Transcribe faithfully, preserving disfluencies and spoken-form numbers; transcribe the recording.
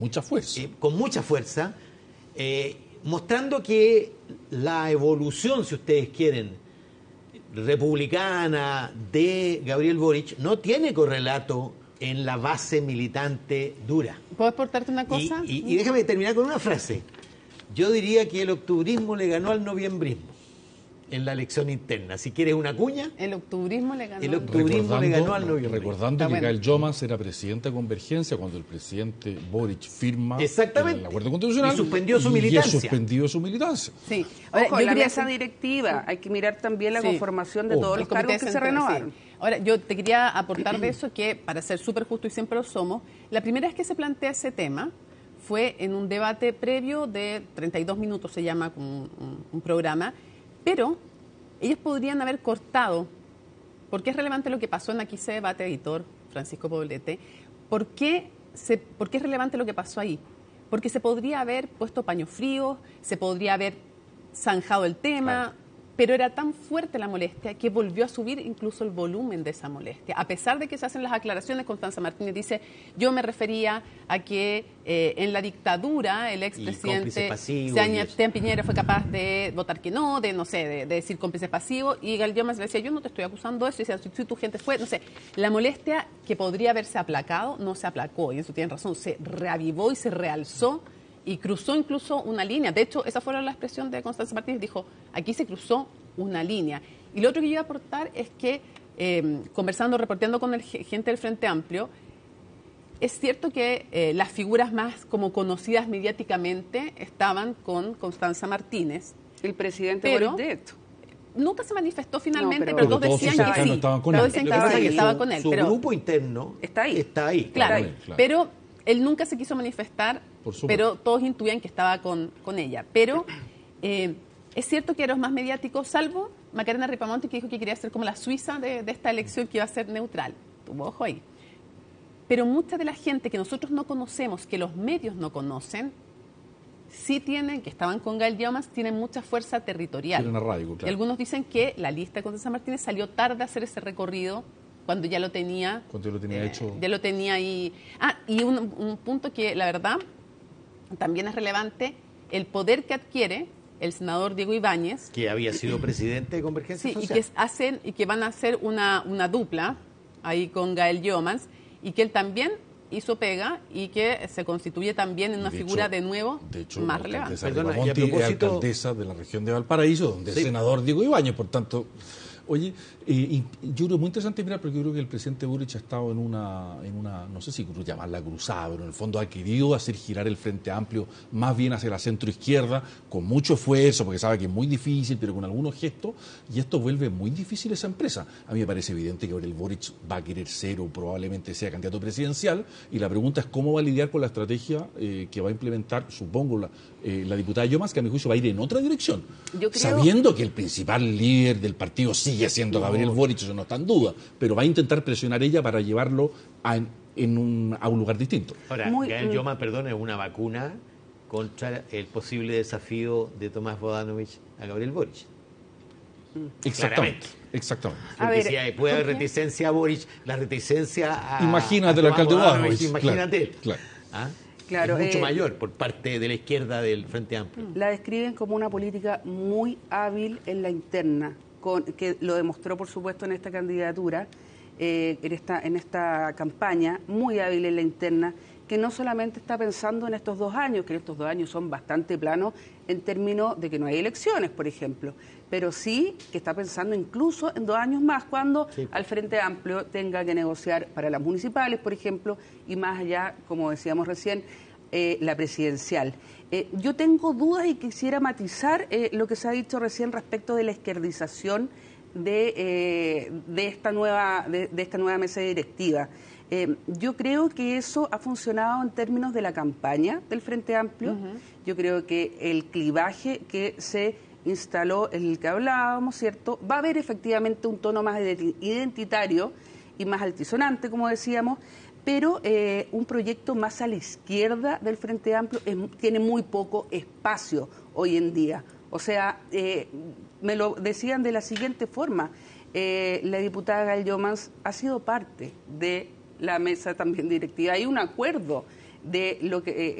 Mucha fuerza. Eh, con mucha fuerza, eh, mostrando que la evolución, si ustedes quieren, republicana de Gabriel Boric no tiene correlato en la base militante dura. ¿Puedo aportarte una cosa? Y, y, y déjame terminar con una frase. Yo diría que el octubrismo le ganó al noviembrismo en la elección interna. Si quieres una cuña, el octubrismo le ganó, el octubrismo le ganó al noviembrismo. Recordando que Gael Yomas era presidente de Convergencia cuando el presidente Boric firma Exactamente. el acuerdo constitucional y suspendió su militancia. Y suspendió su militancia. Sí. Ahora, Ojo, yo la quería mesa hacer... directiva, hay que mirar también la sí. conformación de oh, todos los cargos que se renovaron. Sí. Ahora, yo te quería aportar de eso que, para ser súper justo y siempre lo somos, la primera vez que se plantea ese tema fue en un debate previo de treinta y dos minutos, se llama un, un, un programa, pero ellos podrían haber cortado, porque es relevante lo que pasó en aquí ese debate, editor Francisco Poblete, ¿por qué, se, ¿por qué es relevante lo que pasó ahí? Porque se podría haber puesto paños fríos, se podría haber zanjado el tema, claro. Pero era tan fuerte la molestia que volvió a subir incluso el volumen de esa molestia. A pesar de que se hacen las aclaraciones, Constanza Martínez dice, yo me refería a que eh, en la dictadura el expresidente Sebastián Piñera fue capaz de votar que no, de no sé, de, de decir cómplices pasivos, y Gael Yomas le decía, yo no te estoy acusando de eso, y decía, si tu gente fue, no sé, la molestia que podría haberse aplacado, no se aplacó, y eso tienen razón, se reavivó y se realzó, y cruzó incluso una línea. De hecho, esa fue la expresión de Constanza Martínez, dijo, aquí se cruzó una línea. Y lo otro que yo iba a aportar es que, eh, conversando, reporteando con el gente del Frente Amplio, es cierto que eh, las figuras más como conocidas mediáticamente estaban con Constanza Martínez. El presidente pero, Boris, de esto. Nunca se manifestó finalmente, no, pero, pero todos decían que sí. Estaban con todos él. decían que, estaba sí, que estaba su, con él. Su pero, grupo interno está ahí. Está ahí. Claro, claro, claro. Pero él nunca se quiso manifestar, pero todos intuían que estaba con, con ella. Pero eh, es cierto que eran los más mediáticos, salvo Macarena Ripamonte, que dijo que quería ser como la Suiza de, de esta elección, que iba a ser neutral. Tuvo ojo ahí. Pero mucha de la gente que nosotros no conocemos, que los medios no conocen, sí tienen, que estaban con Gael Yomas, tienen mucha fuerza territorial. Tienen arraigo, claro. Y algunos dicen que la lista de Constanza Martínez salió tarde a hacer ese recorrido cuando ya lo tenía, cuando ya lo tenía eh, hecho. Ya lo tenía ahí. Ah, y un, un punto que la verdad también es relevante, el poder que adquiere el senador Diego Ibáñez. Que había sido presidente de Convergencia sí, Social. Y que hacen, y que van a hacer una, una dupla ahí con Gael Yomas, y que él también hizo pega y que se constituye también en una de figura hecho, de nuevo de hecho, más la relevante. Perdona, y a propósito, es alcaldesa de la región de Valparaíso, donde sí. El senador Diego Ibáñez, por tanto. Oye, eh, y yo creo muy interesante mirar, porque yo creo que el presidente Boric ha estado en una, en una no sé si llamarla cruzada, pero en el fondo ha querido hacer girar el Frente Amplio más bien hacia la centro-izquierda, con mucho esfuerzo, porque sabe que es muy difícil, pero con algunos gestos, y esto vuelve muy difícil esa empresa. A mí me parece evidente que ahora el Boric va a querer ser o probablemente sea candidato presidencial, y la pregunta es cómo va a lidiar con la estrategia eh, que va a implementar, supongo, la, eh, la diputada Yomas, que a mi juicio va a ir en otra dirección, yo creo... sabiendo que el principal líder del partido sigue siendo Gabriel Boric, eso no está en duda, pero va a intentar presionar ella para llevarlo a, en un, a un lugar distinto. Ahora, Muy, Gael Yomas, perdón, es una vacuna contra el posible desafío de Tomás Bodanovich a Gabriel Boric. Exactamente. Exactamente. Porque ver, si hay, puede haber reticencia a Boric, la reticencia a. Imagínate el alcalde Bodanovich. Imagínate. Claro, claro. ¿Ah? Claro, es mucho eh, mayor por parte de la izquierda del Frente Amplio. La describen como una política muy hábil en la interna, con, que lo demostró, por supuesto, en esta candidatura, eh, en, esta, en esta campaña, muy hábil en la interna, que no solamente está pensando en estos dos años, que en estos dos años son bastante planos en términos de que no hay elecciones, por ejemplo, pero sí que está pensando incluso en dos años más, cuando sí. al Frente Amplio tenga que negociar para las municipales, por ejemplo, y más allá, como decíamos recién, eh, la presidencial. Eh, yo tengo dudas y quisiera matizar eh, lo que se ha dicho recién respecto de la izquierdización de, eh, de, esta, nueva, de, de esta nueva mesa directiva. Eh, yo creo que eso ha funcionado en términos de la campaña del Frente Amplio. Uh-huh. Yo creo que el clivaje que se instaló, en el que hablábamos, ¿cierto? Va a haber efectivamente un tono más identitario y más altisonante, como decíamos, pero eh, un proyecto más a la izquierda del Frente Amplio es, tiene muy poco espacio hoy en día. O sea, eh, me lo decían de la siguiente forma, eh, la diputada Gael Yomas ha sido parte de la mesa también directiva. Hay un acuerdo de lo que... Eh,